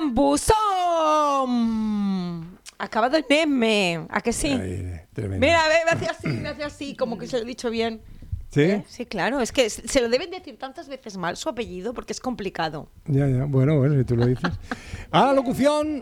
buzón. Acabado en M. ¿A que sí? Ay, tremendo. Mira, me hace así, como que se lo he dicho bien. ¿Sí? Sí, claro. Es que se lo deben decir tantas veces mal su apellido porque es complicado. Ya. Bueno, si tú lo dices. A la locución.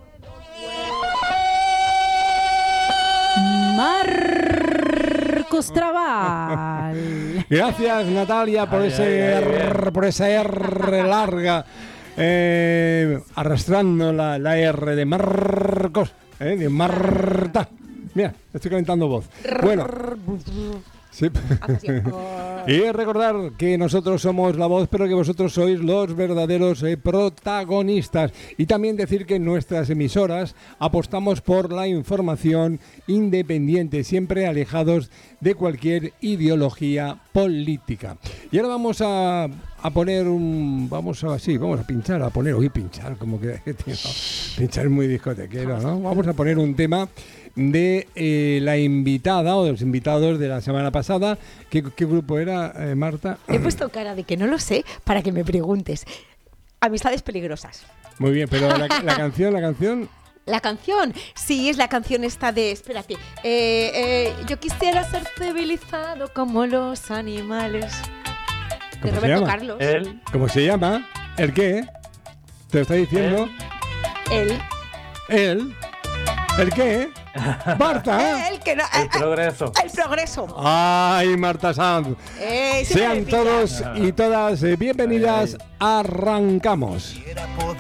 Marcos Trabal. Gracias, Natalia, por esa R larga, arrastrando la R de Marcos, de Marta. Mira, estoy calentando voz. Bueno. Sí. Y recordar que nosotros somos la voz, pero que vosotros sois los verdaderos protagonistas. Y también decir que en nuestras emisoras apostamos por la información independiente, siempre alejados de cualquier ideología política. Y ahora vamos a poner vamos a pinchar, pinchar, como que tío, pinchar es muy discotequero, ¿no? Vamos a poner un tema de la invitada o de los invitados de la semana pasada. ¿Qué grupo era, Marta? He puesto cara de que no lo sé para que me preguntes. Amistades peligrosas. Muy bien, pero la canción... La canción, sí, es la canción esta de... Espérate. Yo quisiera ser civilizado como los animales. De Roberto Carlos. ¿Cómo se llama? ¿El qué? ¿Te lo está diciendo? Él. ¿El qué? Marta. El progreso. El progreso. Ay, Marta Sanz. Sean todos y todas bienvenidas. Arrancamos.